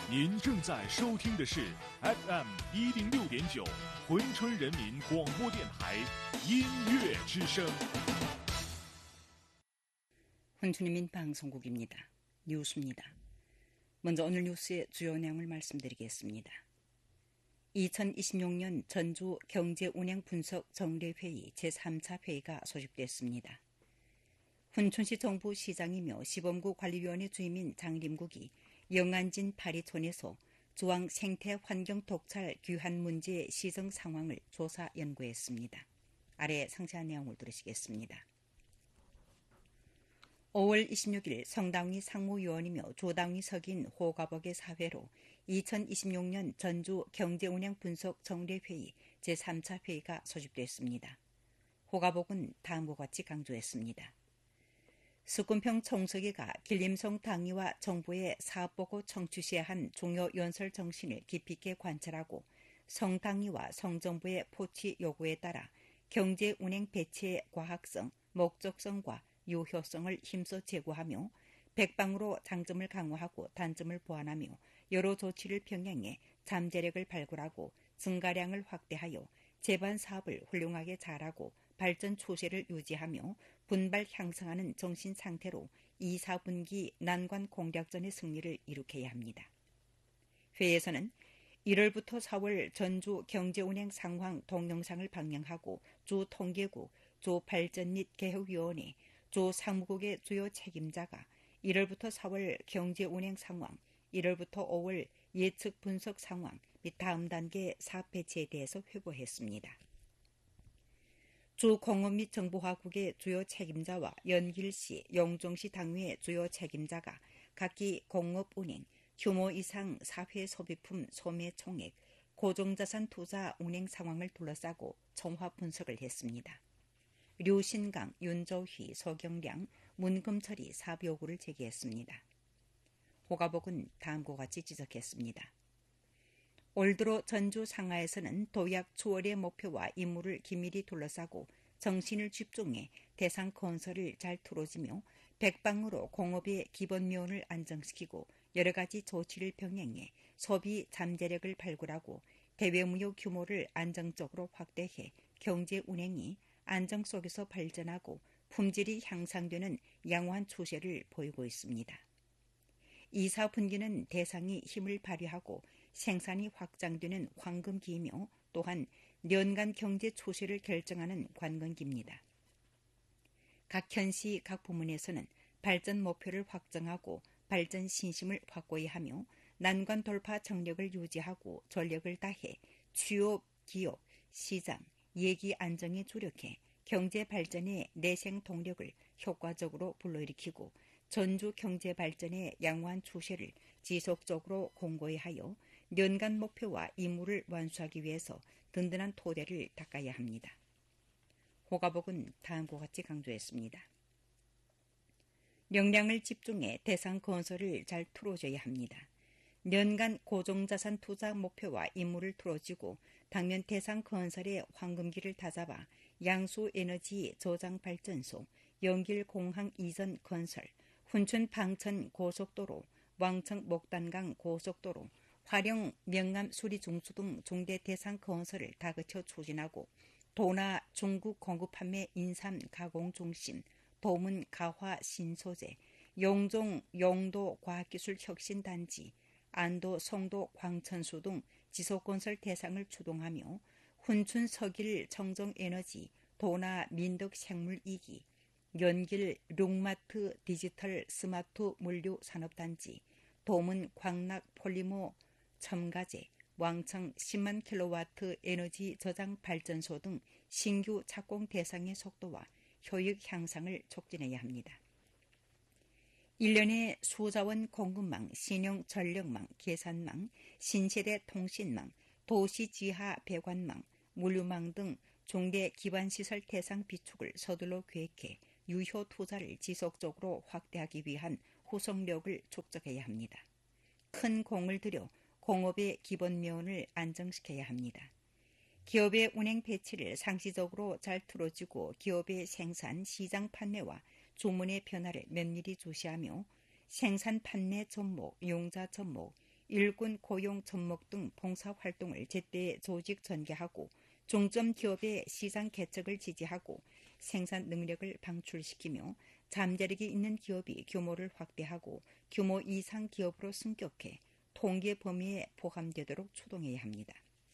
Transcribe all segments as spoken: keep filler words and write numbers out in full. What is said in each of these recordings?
您正在收听的是 F M 一零六点九珲春人民广播电台音乐之声。 珲春人民방송국입니다. 뉴스입니다. 먼저 오늘 뉴스의 주요 내용을 말씀드리겠습니다. 이천이십육 년 전주 경제운영분석 정례회의 제삼 차 회의가 소집됐습니다. 훈춘시 정부 시장이며 시범구 관리위원회 주임인 장림국이 영안진 파리촌에서 조항 생태 환경 독찰 규한 문제의 시정 상황을 조사 연구했습니다. 아래 상세한 내용을 들으시겠습니다. 오월 이십육일 성당위 상무위원이며 조당위 석인 호가복의 사회로 이천이십육 년 전주 경제운영분석 정례회의 제삼 차 회의가 소집됐습니다. 호가복은 다음과 같이 강조했습니다. 수군평 총서기가 길림성 당위와 정부의 사업보고 청취시에 한 중요 연설 정신을 깊이 있게 관찰하고 성당위와 성정부의 포치 요구에 따라 경제운행 배치의 과학성, 목적성과 유효성을 힘써 제고하며 백방으로 장점을 강화하고 단점을 보완하며 여러 조치를 병행해 잠재력을 발굴하고 증가량을 확대하여 제반 사업을 훌륭하게 잘하고 발전 추세를 유지하며 분발 향상하는 정신 상태로 이, 사분기 난관 공략전의 승리를 이룩해야 합니다. 회의에서는 일월부터 사월 전주 경제운행 상황 동영상을 방영하고 주 통계국, 주 발전 및 개혁위원회, 주 상무국의 주요 책임자가 일월부터 사월 경제운행 상황, 일월부터 오월 예측 분석 상황 및 다음 단계 사업 배치에 대해서 회고했습니다. 주 공업 및 정보화국의 주요 책임자와 연길시, 영종시 당위의 주요 책임자가 각기 공업 운행, 규모 이상 사회 소비품 소매 총액, 고정자산 투자 운행 상황을 둘러싸고 총화 분석을 했습니다. 류신강, 윤조희, 서경량, 문금철이 사업 요구를 제기했습니다. 호가복은 다음과 같이 지적했습니다. 올 들어 전주 상하에서는 도약 추월의 목표와 임무를 긴밀히 둘러싸고 정신을 집중해 대상 건설을 잘 틀어지며 백방으로 공업의 기본 면을 안정시키고 여러 가지 조치를 병행해 소비 잠재력을 발굴하고 대외무역 규모를 안정적으로 확대해 경제 운행이 안정 속에서 발전하고 품질이 향상되는 양호한 추세를 보이고 있습니다. 이, 사분기는 대상이 힘을 발휘하고 생산이 확장되는 황금기이며 또한 년간 경제 추세를 결정하는 관건기입니다. 각 현시 각 부문에서는 발전 목표를 확정하고 발전 신심을 확고히 하며 난관 돌파 정력을 유지하고 전력을 다해 취업, 기업, 시장, 예기 안정에 주력해 경제 발전의 내생 동력을 효과적으로 불러일으키고 전주 경제 발전의 양호한 추세를 지속적으로 공고히 하여 연간 목표와 임무를 완수하기 위해서 든든한 토대를 닦아야 합니다. 호가복은 다음과 같이 강조했습니다. 역량을 집중해 대상 건설을 잘 틀어줘야 합니다. 연간 고정자산 투자 목표와 임무를 틀어지고 당면 대상 건설의 황금기를 다잡아 양수 에너지 저장 발전소, 연길 공항 이전 건설, 훈춘 방천 고속도로, 왕청 목단강 고속도로, 화령 명암 수리 중수 등 중대 대상 건설을 다그쳐 추진하고 도나 중국 공급 판매 인삼 가공 중심, 도문 가화 신소재, 용종 용도 과학기술 혁신단지, 안도 성도 광천수 등 지속건설 대상을 추동하며 훈춘 석일 청정에너지, 도나 민덕 생물이기, 연길 룩마트 디지털 스마트 물류 산업단지, 도문 광락 폴리모 첨가제, 왕청 십만 킬로와트 에너지 저장 발전소 등 신규 착공 대상의 속도와 효율 향상을 촉진해야 합니다. 일 년에 수자원 공급망, 신형 전력망, 계산망, 신세대 통신망, 도시지하 배관망, 물류망 등 중대 기반시설 대상 비축을 서둘러 계획해 유효 투자를 지속적으로 확대하기 위한 후속력을 축적해야 합니다. 큰 공을 들여 공업의 기본 면을 안정시켜야 합니다. 기업의 운행 배치를 상시적으로 잘 틀어주고 기업의 생산, 시장 판매와 주문의 변화를 면밀히 주시하며 생산 판매 접목, 용자 접목, 일군 고용 접목 등 봉사활동을 제때 조직 전개하고 중점 기업의 시장 개척을 지지하고 생산 능력을 방출시키며 잠재력이 있는 기업이 규모를 확대하고 규모 이상 기업으로 승격해 통계 범위에 포함되도록 추동해야 합니다.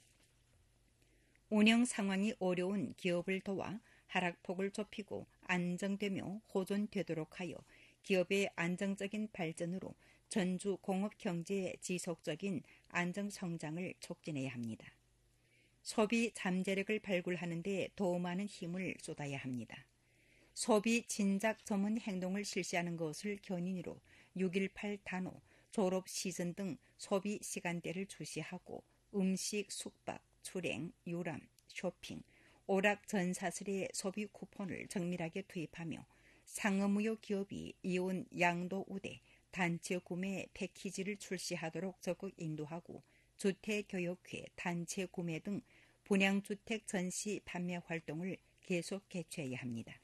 운영 상황이 어려운 기업을 도와 하락폭을 좁히고 안정되며 호전되도록 하여 기업의 안정적인 발전으로 전주 공업경제의 지속적인 안정성장을 촉진해야 합니다. 소비 잠재력을 발굴하는 데 더 많은 힘을 쏟아야 합니다. 소비 진작 전문 행동을 실시하는 것을 견인으로 육일팔 단오, 졸업 시즌 등 소비 시간대를 주시하고 음식, 숙박, 출행, 유람, 쇼핑, 오락 전사슬의 소비 쿠폰을 정밀하게 투입하며 상업무역 기업이 이온 양도 우대, 단체 구매 패키지를 출시하도록 적극 인도하고 주택교육회, 단체 구매 등 분양주택 전시 판매 활동을 계속 개최해야 합니다.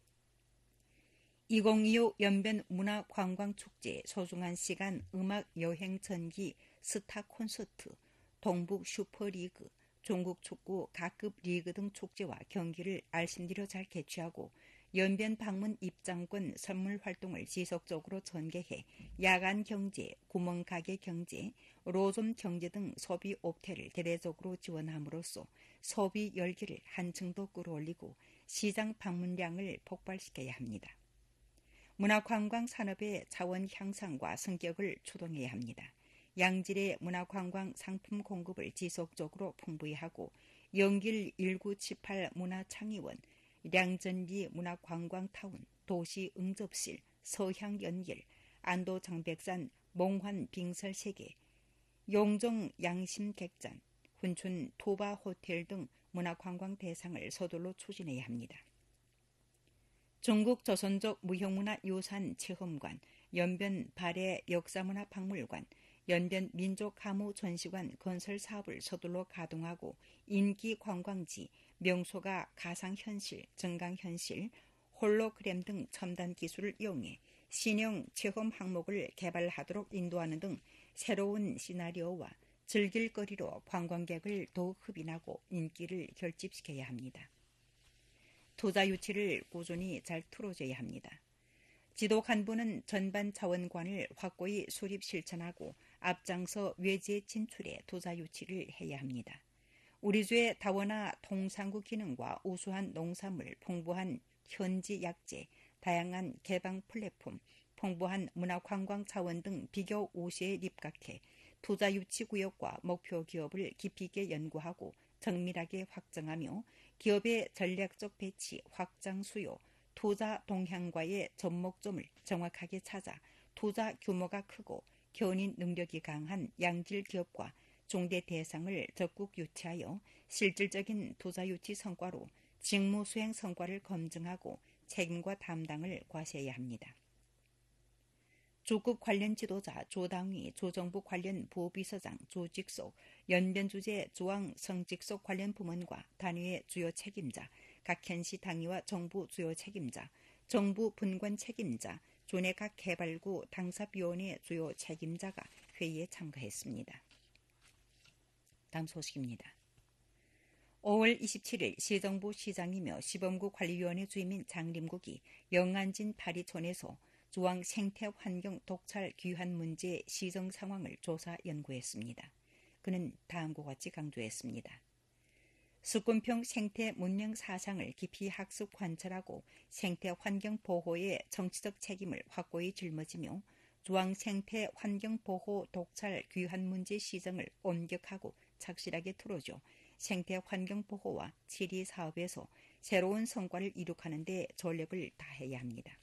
이천이십오 연변 문화관광축제 소중한 시간 음악 여행 전기 스타 콘서트, 동북 슈퍼리그, 종국 축구 각급 리그 등 축제와 경기를 알신디로 잘 개최하고 연변 방문 입장권 선물 활동을 지속적으로 전개해 야간 경제, 구멍가게 경제, 로점 경제 등 소비 옵태를 대대적으로 지원함으로써 소비 열기를 한층 더 끌어올리고 시장 방문량을 폭발시켜야 합니다. 문화관광 산업의 자원 향상과 성격을 추동해야 합니다. 양질의 문화관광 상품 공급을 지속적으로 풍부히 하고 영길 천구백칠십팔 문화창의원, 량전리 문화관광타운, 도시응접실, 서향연길, 안도장백산 몽환 빙설세계, 용정 양심객잔, 훈춘 토바호텔 등 문화관광 대상을 서둘러 추진해야 합니다. 중국 조선족 무형문화유산 체험관, 연변 발해 역사문화박물관, 연변 민족가무전시관 건설 사업을 서둘러 가동하고 인기 관광지, 명소가 가상현실, 증강현실, 홀로그램 등 첨단 기술을 이용해 신형 체험 항목을 개발하도록 인도하는 등 새로운 시나리오와 즐길거리로 관광객을 더욱 흡인하고 인기를 결집시켜야 합니다. 투자 유치를 꾸준히 잘 틀어줘야 합니다. 지도 간부는 전반 자원관을 확고히 수립 실천하고 앞장서 외지 진출에 투자 유치를 해야 합니다. 우리 주의 다원화 통상구 기능과 우수한 농산물, 풍부한 현지 약재, 다양한 개방 플랫폼, 풍부한 문화관광 자원 등 비교 우시에 입각해 투자 유치 구역과 목표 기업을 깊이 있게 연구하고 정밀하게 확정하며 기업의 전략적 배치, 확장 수요, 투자 동향과의 접목점을 정확하게 찾아 투자 규모가 크고 견인 능력이 강한 양질 기업과 중대 대상을 적극 유치하여 실질적인 투자 유치 성과로 직무 수행 성과를 검증하고 책임과 담당을 과시해야 합니다. 주급 관련 지도자, 조당위, 조정부 관련 부비서장, 조직속, 연변주재 조항 성직속 관련 부문과 단위의 주요 책임자, 각 현시 당위와 정부 주요 책임자, 정부 분권 책임자, 조내 각 개발구 당사위원회 주요 책임자가 회의에 참가했습니다. 다음 소식입니다. 오월 이십칠일 시정부 시장이며 시범구 관리위원회 주임인 장림국이 영안진 파리촌에서 주황 생태환경 독찰 귀환 문제 시정 상황을 조사 연구했습니다. 그는 다음과 같이 강조했습니다. 수군평 생태 문명 사상을 깊이 학습 관찰하고 생태 환경 보호의 정치적 책임을 확고히 짊어지며 주황 생태 환경 보호 독찰 귀환 문제 시정을 엄격하고 착실하게 틀어줘 생태 환경 보호와 치리 사업에서 새로운 성과를 이룩하는 데 전력을 다해야 합니다.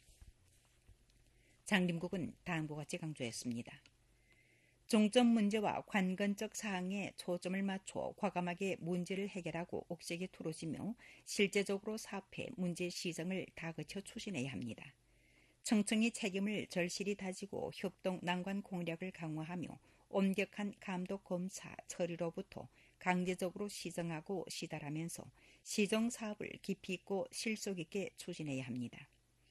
장림국은 다음과 같이 강조했습니다. 중점 문제와 관건적 사항에 초점을 맞춰 과감하게 문제를 해결하고 옥색에 틀어지며 실제적으로 사업해 문제 시정을 다그쳐 추진해야 합니다. 청청이 책임을 절실히 다지고 협동 난관 공략을 강화하며 엄격한 감독 검사 처리로부터 강제적으로 시정하고 시달하면서 시정 사업을 깊이 있고 실속 있게 추진해야 합니다.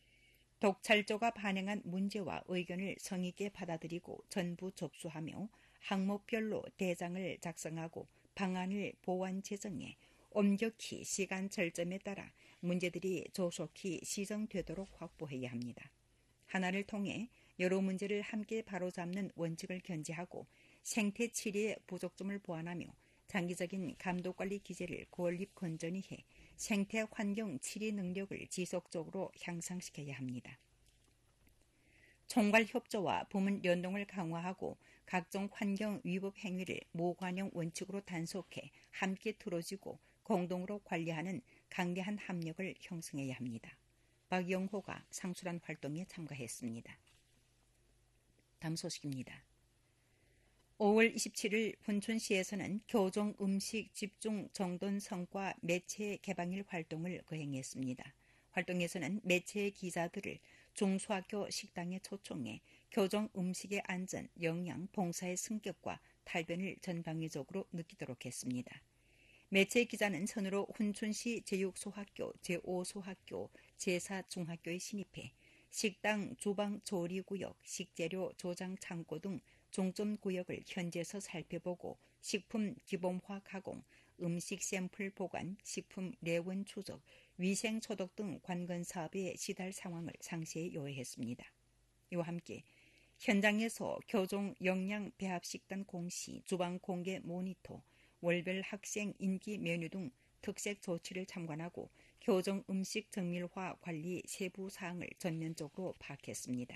독찰조가 반영한 문제와 의견을 성의 있게 받아들이고 전부 접수하며 항목별로 대장을 작성하고 방안을 보완 제정해 엄격히 시간 절점에 따라 문제들이 조속히 시정되도록 확보해야 합니다. 하나를 통해 여러 문제를 함께 바로잡는 원칙을 견지하고 생태 치리의 부족점을 보완하며 장기적인 감독관리 기제를 건립 건전히 해 생태 환경 치리 능력을 지속적으로 향상시켜야 합니다. 총괄 협조와 부문 연동을 강화하고 각종 환경 위법 행위를 무관용 원칙으로 단속해 함께 틀어지고 공동으로 관리하는 강대한 합력을 형성해야 합니다. 박영호가 상술한 활동에 참가했습니다. 다음 소식입니다. 오월 이십칠일 훈춘시에서는 교종 음식 집중 정돈 성과 매체 개방일 활동을 거행했습니다. 활동에서는 매체 기자들을 중소학교 식당에 초청해 교종 음식의 안전, 영양, 봉사의 승격과 탈변을 전방위적으로 느끼도록 했습니다. 매체 기자는 선으로 훈춘시 제육 소학교, 제오 소학교, 제사 중학교에 진입해 식당, 주방, 조리구역, 식재료, 조장 창고 등 중점 구역을 현지에서 살펴보고 식품 기본화 가공, 음식 샘플 보관, 식품 내원 추적, 위생 소독 등 관건 사업의 시달 상황을 상세히 요해했습니다. 이와 함께 현장에서 교종 영양 배합 식단 공시, 주방 공개 모니터, 월별 학생 인기 메뉴 등 특색 조치를 참관하고 교종 음식 정밀화 관리 세부 사항을 전면적으로 파악했습니다.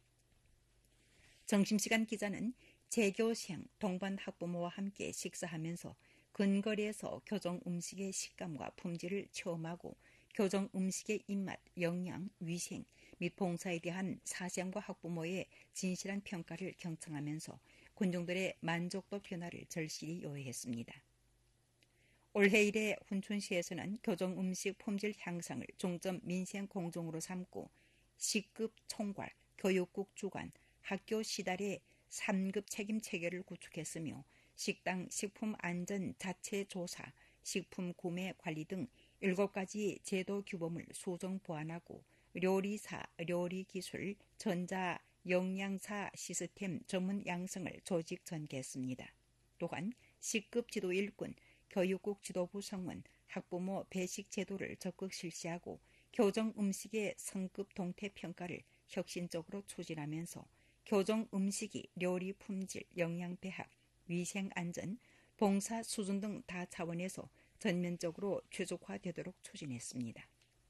점심시간 기자는 재교생, 동반 학부모와 함께 식사하면서 근거리에서 교종 음식의 식감과 품질을 체험하고 교종 음식의 입맛, 영양, 위생 및 봉사에 대한 사생과 학부모의 진실한 평가를 경청하면서 군중들의 만족도 변화를 절실히 요해했습니다. 올해 일에 훈춘시에서는 교종 음식 품질 향상을 중점 민생 공정으로 삼고 시급 총괄, 교육국 주관, 학교 시달의 삼 급 책임 체계를 구축했으며 식당 식품 안전 자체 조사, 식품 구매 관리 등 일곱 가지 제도 규범을 수정 보완하고 요리사, 요리기술, 전자, 영양사 시스템 전문 양성을 조직 전개했습니다. 또한 시급 지도 일꾼, 교육국 지도부 성원, 학부모 배식 제도를 적극 실시하고 교종 음식의 성급 동태 평가를 혁신적으로 추진하면서 교종 음식이 요리 품질, 영양 배합, 위생 안전, 봉사 수준 등 다 차원에서 전면적으로 최적화되도록 추진했습니다.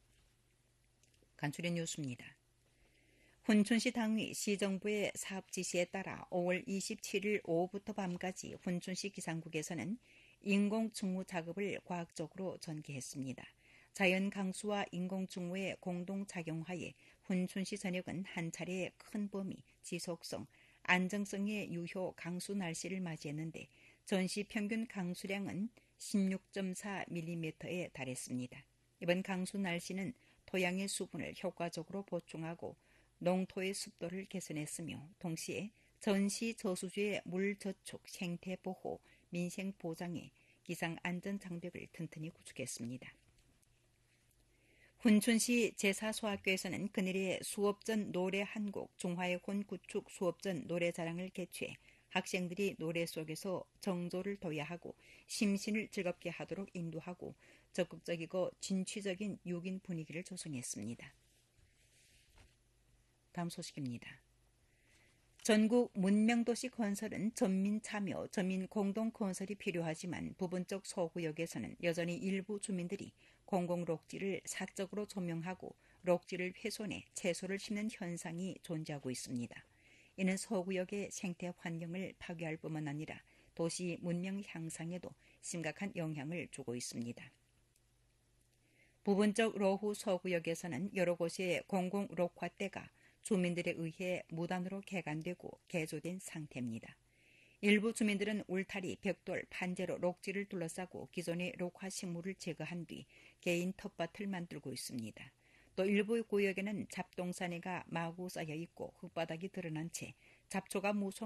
간추린 뉴스입니다. 훈춘시 당위 시정부의 사업 지시에 따라 오월 이십칠일 오후부터 밤까지 훈춘시 기상국에서는 인공충무 작업을 과학적으로 전개했습니다. 자연 강수와 인공충무의 공동작용하에 훈춘시 전역은 한 차례 큰 범위, 지속성, 안정성의 유효 강수 날씨를 맞이했는데 전시 평균 강수량은 십육 점 사 밀리미터에 달했습니다. 이번 강수 날씨는 토양의 수분을 효과적으로 보충하고 농토의 습도를 개선했으며 동시에 전시 저수지의 물 저축, 생태 보호, 민생 보장에 기상 안전 장벽을 튼튼히 구축했습니다. 훈춘시 제사소학교에서는 그늘에 수업전 노래 한 곡 중화의 혼 구축 수업전 노래자랑을 개최해 학생들이 노래 속에서 정조를 도야하고 심신을 즐겁게 하도록 인도하고 적극적이고 진취적인 육 인 분위기를 조성했습니다. 다음 소식입니다. 전국 문명도시 건설은 전민 참여, 전민 공동 건설이 필요하지만 부분적 소구역에서는 여전히 일부 주민들이 공공록지를 사적으로 조명하고 록지를 훼손해 채소를 심는 현상이 존재하고 있습니다. 이는 서구역의 생태 환경을 파괴할 뿐만 아니라 도시 문명 향상에도 심각한 영향을 주고 있습니다. 부분적 로후 서구역에서는 여러 곳의 공공 록화대가 주민들에 의해 무단으로 개간되고 개조된 상태입니다. 일부 주민들은 울타리, 벽돌, 판재로 록지를 둘러싸고 기존의 록화 식물을 제거한 뒤 개인 텃밭을 만들고 있습니다. 또 일부 구역에는 잡동사니가 마구 쌓여 있고 흙바닥이 드러난 채 잡초가 무성